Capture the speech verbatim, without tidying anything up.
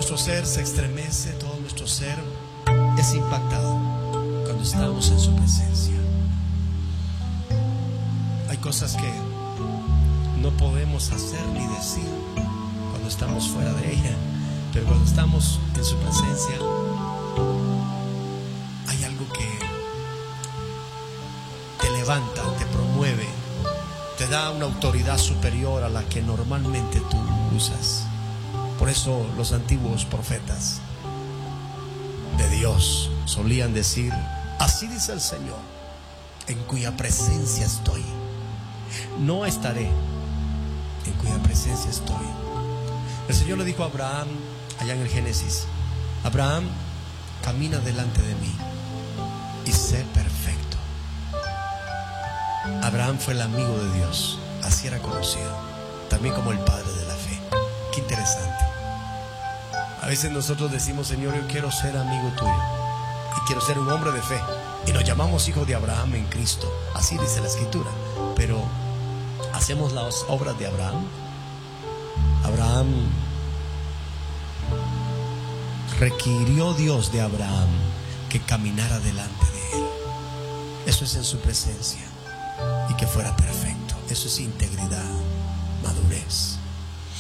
nuestro ser se estremece, todo nuestro ser es impactado cuando estamos en su presencia. Hay cosas que no podemos hacer ni decir cuando estamos fuera de ella, pero cuando estamos en su presencia hay algo que te levanta, te promueve, te da una autoridad superior a la que normalmente tú usas. Por eso los antiguos profetas de Dios solían decir: así dice el Señor, en cuya presencia estoy, no estaré, en cuya presencia estoy. El Señor le dijo a Abraham allá en el Génesis: Abraham, camina delante de mí y sé perfecto. Abraham fue el amigo de Dios, así era conocido, también como el padre de la fe. Qué interesante. A veces nosotros decimos: Señor, yo quiero ser amigo tuyo y quiero ser un hombre de fe, y nos llamamos hijos de Abraham en Cristo, así dice la Escritura. Pero ¿hacemos las obras de Abraham? Abraham requirió Dios de Abraham que caminara delante de él. Eso es en su presencia, y que fuera perfecto. Eso es integridad, madurez.